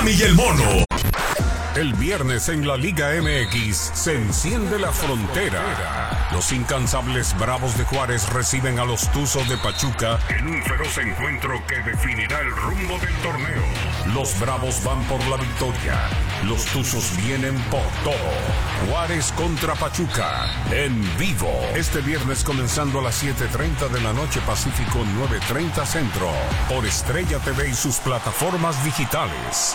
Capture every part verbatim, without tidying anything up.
Y el mono. El viernes en la Liga M X se enciende la frontera. Los incansables Bravos de Juárez reciben a los Tuzos de Pachuca en un feroz encuentro que definirá el rumbo del torneo. Los Bravos van por la victoria. Los Tuzos vienen por todo. Juárez contra Pachuca en vivo. Este viernes comenzando a las siete treinta de la noche Pacífico, nueve treinta Centro. Por Estrella T V y sus plataformas digitales.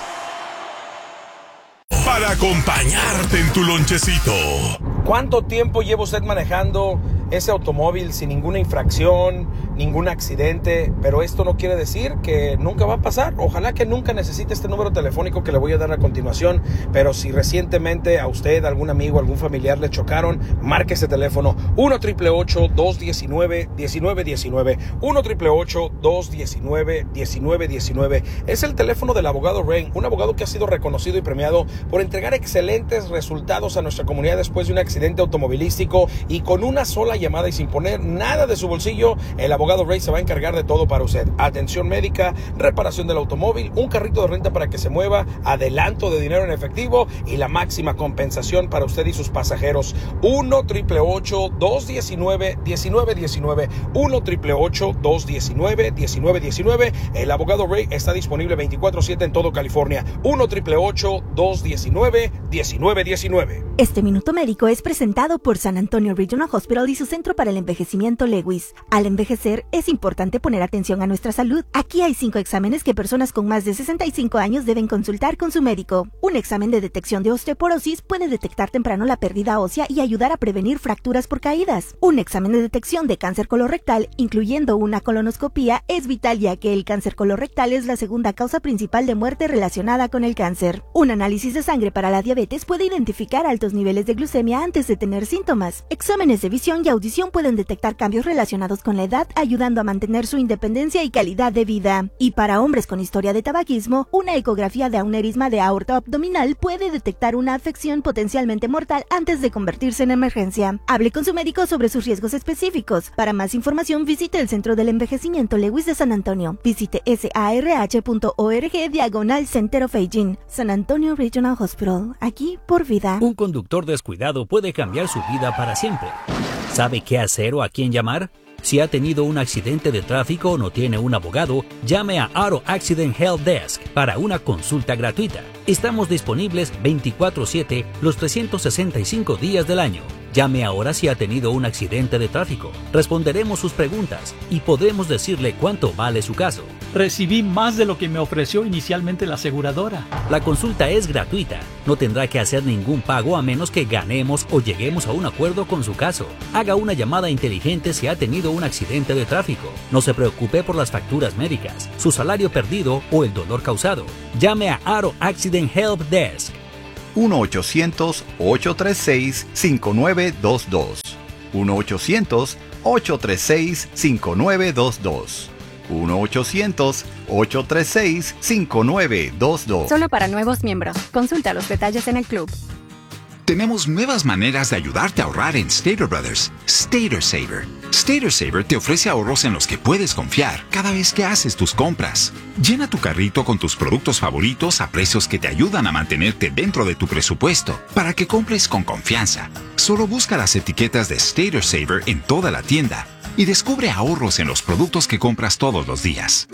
Para acompañarte en tu lonchecito. ¿Cuánto tiempo lleva usted manejando ese automóvil sin ninguna infracción, ningún accidente? Pero esto no quiere decir que nunca va a pasar. Ojalá que nunca necesite este número telefónico que le voy a dar a continuación. Pero si recientemente a usted, algún amigo, algún familiar le chocaron, marque ese teléfono uno ocho ocho ocho, dos uno nueve, uno nueve uno nueve. uno ocho ocho ocho, dos uno nueve, uno nueve uno nueve. Es el teléfono del abogado Rain, un abogado que ha sido reconocido y premiado por entregar excelentes resultados a nuestra comunidad después de un accidente automovilístico, y con una sola llamada y sin poner nada de su bolsillo, el abogado Ray se va a encargar de todo para usted. Atención médica, reparación del automóvil, un carrito de renta para que se mueva, adelanto de dinero en efectivo y la máxima compensación para usted y sus pasajeros. uno ocho ocho ocho, dos uno nueve, uno nueve uno nueve. uno ocho ocho ocho, dos uno nueve, uno nueve uno nueve. El abogado Ray está disponible veinticuatro siete en todo California. uno ocho ocho ocho, dos uno nueve, uno nueve uno nueve. Este minuto médico es presentado por San Antonio Regional Hospital y su Centro para el Envejecimiento Lewis. Al envejecer, es importante poner atención a nuestra salud. Aquí hay cinco exámenes que personas con más de sesenta y cinco años deben consultar con su médico. Un examen de detección de osteoporosis puede detectar temprano la pérdida ósea y ayudar a prevenir fracturas por caídas. Un examen de detección de cáncer colorectal, incluyendo una colonoscopía, es vital, ya que el cáncer colorectal es la segunda causa principal de muerte relacionada con el cáncer. Un análisis de sangre para la diabetes puede identificar altos niveles de glucemia antes de tener síntomas. Exámenes de visión y audición pueden detectar cambios relacionados con la edad, ayudando a mantener su independencia y calidad de vida. Y para hombres con historia de tabaquismo, una ecografía de aneurisma de aorta abdominal puede detectar una afección potencialmente mortal antes de convertirse en emergencia. Hable con su médico sobre sus riesgos específicos. Para más información, visite el Centro del Envejecimiento Lewis de San Antonio. Visite sarh punto org diagonal Center of Aging. San Antonio Regional Hospital. Aquí por vida. Un conductor descuidado puede cambiar su vida para siempre. ¿Sabe qué hacer o a quién llamar? Si ha tenido un accidente de tráfico o no tiene un abogado, llame a Auto Accident Help Desk para una consulta gratuita. Estamos disponibles veinticuatro siete los trescientos sesenta y cinco días del año. Llame ahora si ha tenido un accidente de tráfico. Responderemos sus preguntas y podremos decirle cuánto vale su caso. Recibí más de lo que me ofreció inicialmente la aseguradora. La consulta es gratuita. No tendrá que hacer ningún pago a menos que ganemos o lleguemos a un acuerdo con su caso. Haga una llamada inteligente si ha tenido un accidente de tráfico. No se preocupe por las facturas médicas, su salario perdido o el dolor causado. Llame a Auto Accident Help Desk. uno ochocientos, ocho tres seis, cinco nueve dos dos. uno ochocientos, ocho tres seis, cinco nueve dos dos. uno ochocientos, ocho tres seis, cinco nueve dos dos. Solo para nuevos miembros. Consulta los detalles en el club. Tenemos nuevas maneras de ayudarte a ahorrar en Stater Brothers. Stater Saver. Stater Saver te ofrece ahorros en los que puedes confiar cada vez que haces tus compras. Llena tu carrito con tus productos favoritos a precios que te ayudan a mantenerte dentro de tu presupuesto para que compres con confianza. Solo busca las etiquetas de Stater Saver en toda la tienda y descubre ahorros en los productos que compras todos los días.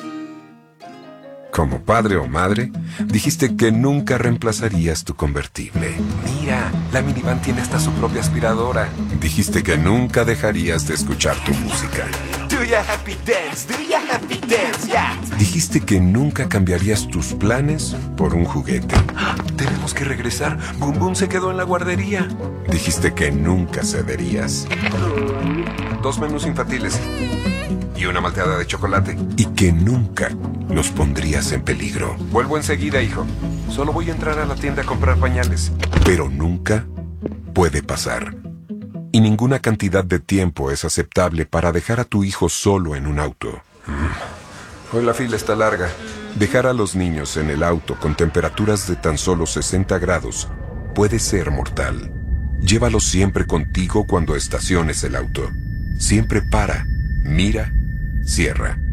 Como padre o madre, dijiste que nunca reemplazarías tu convertible. Mira, la minivan tiene hasta su propia aspiradora. Dijiste que nunca dejarías de escuchar tu música. Do ya happy dance, do ya happy dance, yeah. Dijiste que nunca cambiarías tus planes por un juguete. Tenemos que regresar. Boom Boom se quedó en la guardería. Dijiste que nunca cederías. Dos menús infantiles y una malteada de chocolate. Y que nunca nos pondrías en peligro. Vuelvo enseguida, hijo. Solo voy a entrar a la tienda a comprar pañales. Pero nunca puede pasar. Y ninguna cantidad de tiempo es aceptable para dejar a tu hijo solo en un auto. Hoy la fila está larga. Dejar a los niños en el auto con temperaturas de tan solo sesenta grados puede ser mortal. Llévalos siempre contigo cuando estaciones el auto. Siempre para, mira, cierra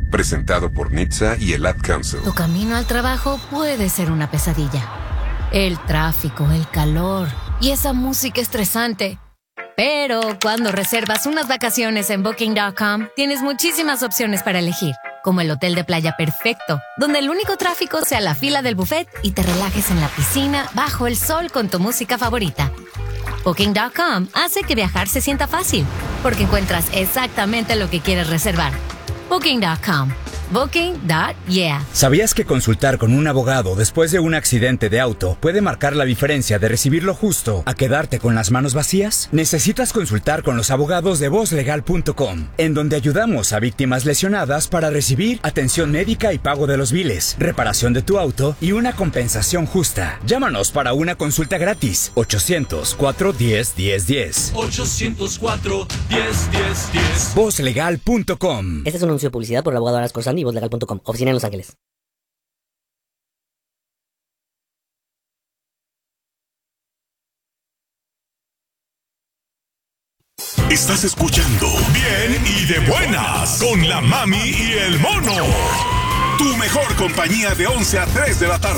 Presentado por N H T S A y el Ad Council. Tu camino al trabajo puede ser una pesadilla. El tráfico, el calor y esa música estresante. Pero cuando reservas unas vacaciones en Booking punto com, tienes muchísimas opciones para elegir, como el hotel de playa perfecto, donde el único tráfico sea la fila del buffet y te relajes en la piscina bajo el sol con tu música favorita. Booking punto com hace que viajar se sienta fácil, porque encuentras exactamente lo que quieres reservar. Booking punto com. Booking punto yeah. ¿Sabías que consultar con un abogado después de un accidente de auto puede marcar la diferencia de recibir lo justo a quedarte con las manos vacías? Necesitas consultar con los abogados de voz legal punto com, en donde ayudamos a víctimas lesionadas para recibir atención médica y pago de los biles, reparación de tu auto y una compensación justa. Llámanos para una consulta gratis. ochocientos, cuatro diez, diez diez. ochocientos cuatro, diez, diez, diez. voz legal punto com. Este es un anuncio de publicidad por el abogado Aras Corsani y voz legal punto com, oficina en Los Ángeles. Estás escuchando Bien y de Buenas con la Mami y el Mono. Tu mejor compañía de once a tres de la tarde.